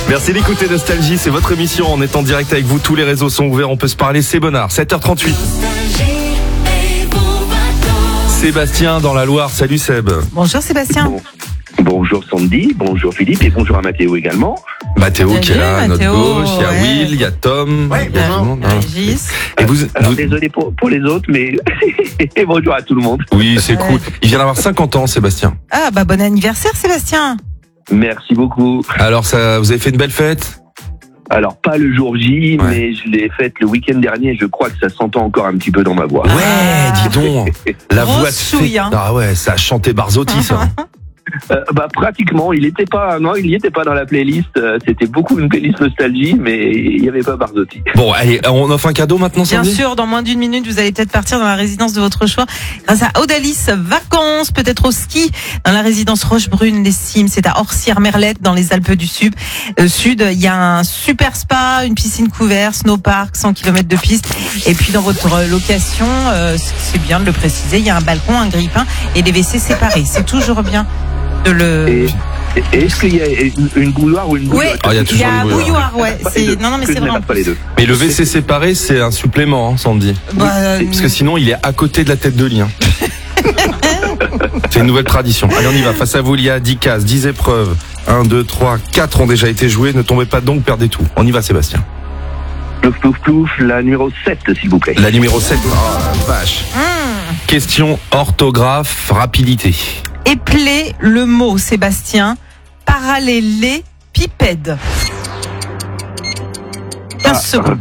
Merci d'écouter Nostalgie, c'est votre émission. On est en direct avec vous, tous les réseaux sont ouverts, on peut se parler, c'est Bonnard, 7h38. Sébastien dans la Loire, salut Seb. Bonjour Sébastien. Bonjour Sandy, bonjour Philippe et bonjour à Mathéo également. Mathéo qui est là, à notre Mathéo, gauche, il y a ouais. Will, il y a Tom, il y a tout le monde, hein. Régis. Et vous, Alors désolé pour les autres, mais bonjour à tout le monde. Oui, c'est cool. Il vient d'avoir 50 ans, Sébastien. Ah bah bon anniversaire Sébastien. Merci beaucoup. Alors ça, vous avez fait une belle fête? Alors pas le jour J, Ouais. mais je l'ai faite le week-end dernier. Je crois que ça s'entend encore un petit peu dans ma voix. Ouais, dis donc. La Grosse voix de chouille, hein. Ah ouais, ça a chanté Barzotti, ça. Pratiquement, il y était pas dans la playlist. C'était beaucoup une playlist nostalgie, mais il n'y avait pas Barzotti. Bon, allez, on offre un cadeau maintenant, Bien Sandy? sûr, dans moins d'une minute, vous allez peut-être partir dans la résidence de votre choix grâce à Audalis Vacances, peut-être au ski dans la résidence Rochebrune, les Cimes. C'est à Orsières-Merlette dans les Alpes du Sud. Il y a un super spa, une piscine couverte, snowpark, 100 km de piste. Et puis dans votre location, c'est bien de le préciser, il y a un balcon, un grille-pain et des WC séparés. C'est toujours bien de le... Et est-ce qu'il y a une bouilloire ou une Oui, bouillotte? Ah, il y a il y toujours a une un bouilloire. bouilloire, ouais. Non, mais c'est vrai. Pas les deux. Mais le WC séparé, c'est un supplément, hein, Sandy. Parce que sinon, il est à côté de la tête de lit. Hein. C'est une nouvelle tradition. Allez, on y va. Face à vous, il y a 10 cases, 10 épreuves. 1, 2, 3, 4 ont déjà été jouées. Ne tombez pas donc, perdez tout. On y va, Sébastien. Plouf, plouf, plouf, la numéro 7, s'il vous plaît. La numéro 7. Oh, la vache. Question orthographe, rapidité. Épeler le mot, Sébastien. Parallélépipède. 15 secondes.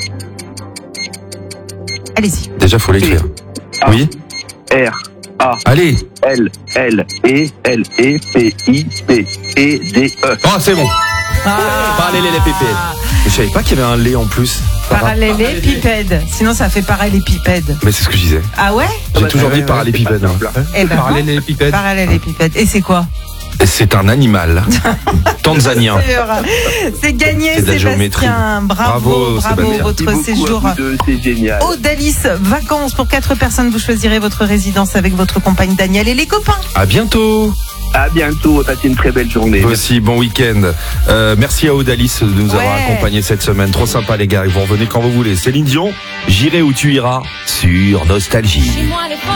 Allez-y. Déjà, faut l'écrire. Oui. R, A, Allez. L, L, E, L, E, P, I, P, E, D, E. Oh, c'est bon. Parallélépipède. Je savais pas qu'il y avait un lait en plus. Parallélépipède. Sinon, ça fait parallélépipède. Mais c'est ce que je disais. Ah ouais? J'ai toujours dit parallélépipède. Hein. Eh ben, Parallélépipède. parallélépipède. Et c'est quoi? C'est un animal. Tanzanien. C'est gagné, C'est de la géométrie. Sébastien. Bravo, Sébastien. votre Merci beaucoup séjour. à vous deux, c'est génial. Audalis Vacances pour 4 personnes. Vous choisirez votre résidence avec votre compagne Daniel et les copains. À bientôt. À bientôt, passez une très belle journée. Vous aussi, bon week-end. Merci à Audalis de nous avoir Ouais. accompagnés cette semaine. Trop sympa les gars, vous revenez quand vous voulez. Céline Dion, j'irai où tu iras sur Nostalgie.